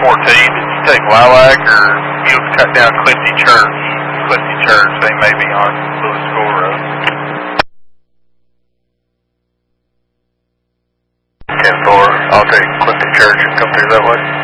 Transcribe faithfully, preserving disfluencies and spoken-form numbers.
fourteen, did you take Lilac or you'll cut down Clifty Church? Clifty Church, they may be on Lewis School Road. ten four, I'll take Clifty Church and come through that way.